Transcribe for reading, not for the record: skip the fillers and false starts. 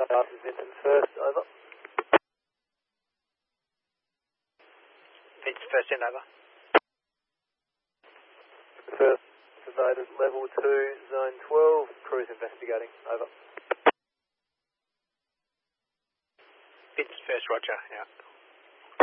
This is Vincent first, over. Vince first in, over. First surveyed at level 2, zone 12, crews investigating, over. Vince first, roger, yeah.